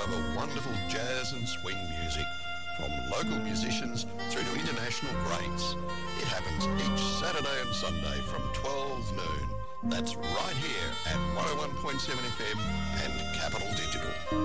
discover wonderful jazz and swing music, from local musicians through to international greats. It happens each Saturday and Sunday from 12 noon. That's right here at 101.7 FM and Capital Digital.